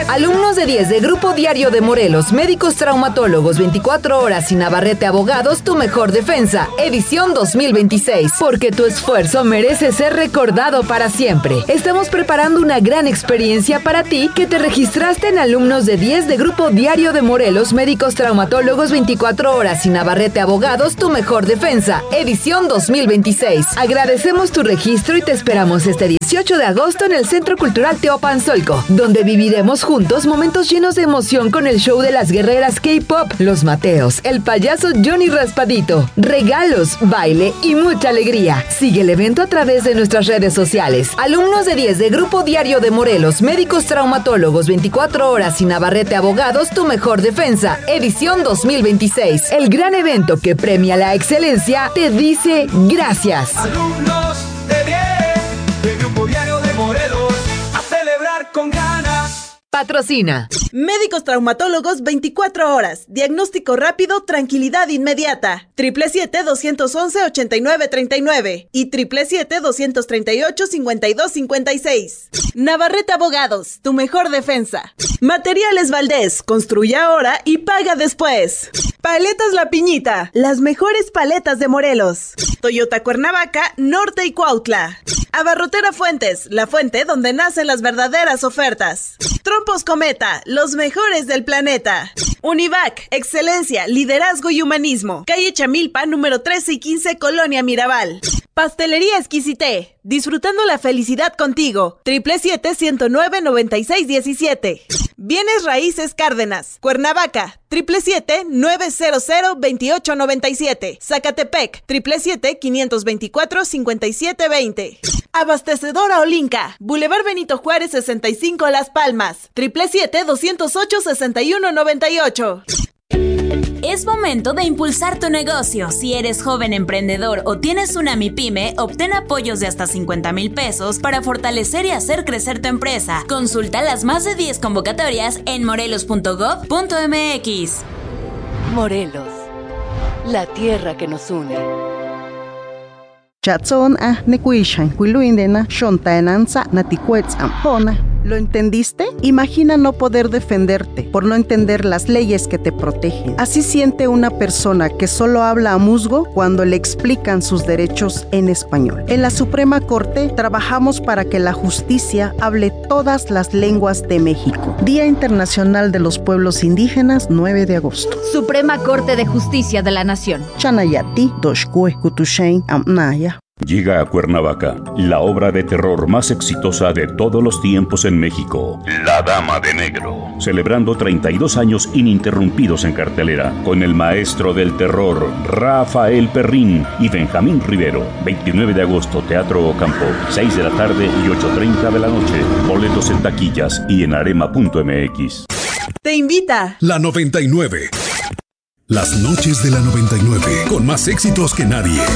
Alumnos de 10 de Grupo Diario de Morelos, médicos traumatólogos, 24 horas y Navarrete Abogados, tu mejor defensa, edición 2026. Porque tu esfuerzo merece ser recordado para siempre. Estamos preparando una gran experiencia para ti que te registraste en Alumnos de 10 de Grupo Diario de Morelos, médicos traumatólogos, 24 horas y Navarrete Abogados, tu mejor defensa, edición 2026. Agradecemos tu registro y te esperamos este 18 de agosto en el Centro Cultural Teopanzolco, donde viviremos juntos momentos llenos de emoción con el show de las guerreras K-pop, Los Mateos, el payaso Johnny Raspadito, regalos, baile y mucha alegría. Sigue el evento a través de nuestras redes sociales. Alumnos de 10 de Grupo Diario de Morelos, médicos traumatólogos, 24 horas y Navarrete Abogados, tu mejor defensa, edición 2026. El gran evento que premia la excelencia te dice gracias. Alumnos de 10 de Grupo Diario de Morelos, a celebrar con ganas. Patrocina. Médicos traumatólogos 24 horas. Diagnóstico rápido, tranquilidad inmediata. 777-211-8939 y 777-238-5256. Navarrete Abogados, tu mejor defensa. Materiales Valdés, construye ahora y paga después. Paletas La Piñita, las mejores paletas de Morelos. Toyota Cuernavaca, Norte y Cuautla. Abarrotera Fuentes, la fuente donde nacen las verdaderas ofertas. Trompos Cometa, los mejores del planeta. Univac, excelencia, liderazgo y humanismo. Calle Chamilpa, número 13 y 15, Colonia Mirabal. Pastelería Exquisité, disfrutando la felicidad contigo. 777-109-9617. Bienes Raíces Cárdenas, Cuernavaca, 777-900-2897. Zacatepec, 777-524-5720. Abastecedora Olinca, Boulevard Benito Juárez 65 Las Palmas, 777-208-6198. Es momento de impulsar tu negocio. Si eres joven emprendedor o tienes una MIPYME, obtén apoyos de hasta 50,000 pesos para fortalecer y hacer crecer tu empresa. Consulta las más de 10 convocatorias en morelos.gov.mx. Morelos, la tierra que nos une. Chatson nekuishan kuiluindena shontaenanza natikuetzampona. ¿Lo entendiste? Imagina no poder defenderte por no entender las leyes que te protegen. Así siente una persona que solo habla a musgo cuando le explican sus derechos en español. En la Suprema Corte trabajamos para que la justicia hable todas las lenguas de México. Día Internacional de los Pueblos Indígenas, 9 de agosto. Suprema Corte de Justicia de la Nación. Chanayati, Doshkue, Kutushain, Amnaya. Llega a Cuernavaca la obra de terror más exitosa de todos los tiempos en México, La Dama de Negro, celebrando 32 años ininterrumpidos en cartelera, con el maestro del terror, Rafael Perrín y Benjamín Rivero. 29 de agosto, Teatro Ocampo, 6 de la tarde y 8:30 de la noche. Boletos en taquillas y en arema.mx. Te invita La 99. Las noches de la 99, con más éxitos que nadie.